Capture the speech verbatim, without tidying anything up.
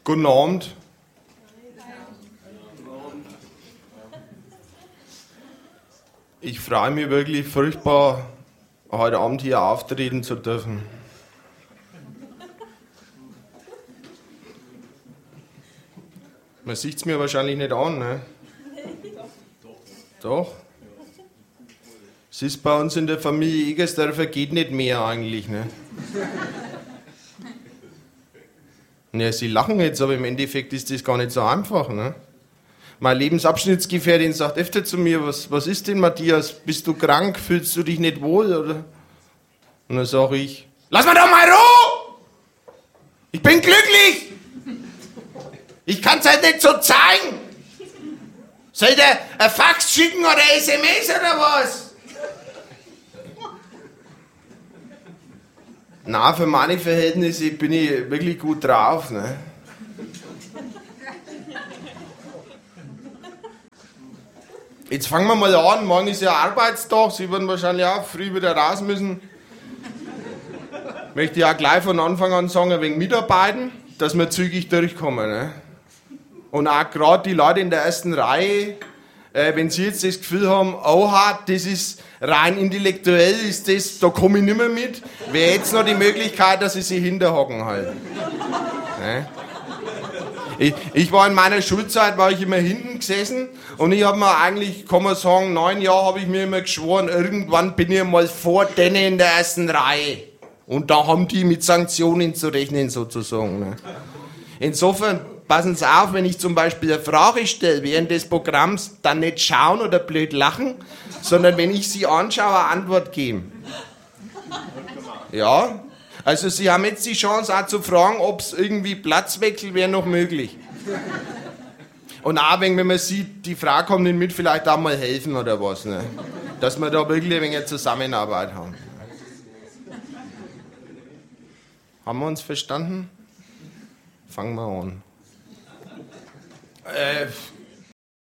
Guten Abend. Ich freue mich wirklich furchtbar, heute Abend hier auftreten zu dürfen. Man sieht es mir wahrscheinlich nicht an, ne? Doch. Es ist bei uns in der Familie Egersdörfer geht nicht mehr eigentlich, ne? Ja, Sie lachen jetzt, aber im Endeffekt ist das gar nicht so einfach, ne? Meine Lebensabschnittsgefährtin sagt öfter zu mir, was, was ist denn, Matthias? Bist du krank? Fühlst du dich nicht wohl, oder? Und dann sage ich, lass mal doch mal Ruhe! Ich bin glücklich! Ich kann es halt nicht so zeigen! Soll ich dir ein Fax schicken oder S M S oder was? Na, für meine Verhältnisse bin ich wirklich gut drauf, ne? Jetzt fangen wir mal an, morgen ist ja Arbeitstag, Sie werden wahrscheinlich auch früh wieder raus müssen. Möchte ich auch gleich von Anfang an sagen, ein wenig mitarbeiten, dass wir zügig durchkommen, ne? Und auch gerade die Leute in der ersten Reihe, äh, wenn Sie jetzt das Gefühl haben, oha, das ist rein intellektuell, ist das, da komme ich nicht mehr mit, wäre jetzt noch die Möglichkeit, dass Sie sich hinterhocken halten. Ne? Ich, ich war in meiner Schulzeit, war ich immer hinten gesessen und ich habe mir eigentlich, kann man sagen, neun Jahre habe ich mir immer geschworen, irgendwann bin ich mal vor denen in der ersten Reihe. Und da haben die mit Sanktionen zu rechnen sozusagen. Ne? Insofern passen Sie auf, wenn ich zum Beispiel eine Frage stelle während des Programms, dann nicht schauen oder blöd lachen, sondern wenn ich Sie anschaue, eine Antwort geben. Ja? Also Sie haben jetzt die Chance auch zu fragen, ob es irgendwie Platzwechsel wäre noch möglich. Und auch wenn man sieht, die Frau kommt nicht mit, vielleicht auch mal helfen oder was. Ne? Dass wir da wirklich ein wenig Zusammenarbeit haben. Haben wir uns verstanden? Fangen wir an. Äh,